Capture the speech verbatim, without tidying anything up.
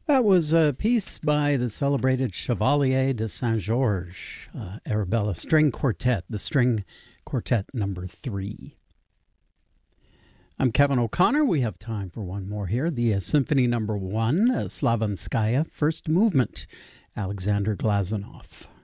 That was a piece by the celebrated Chevalier de Saint-Georges, uh, Arabella String Quartet, the String Quartet number three. I'm Kevin O'Connor. We have time for one more here. The uh, Symphony number one, uh, Slavinskaya, First Movement, Alexander Glazunov.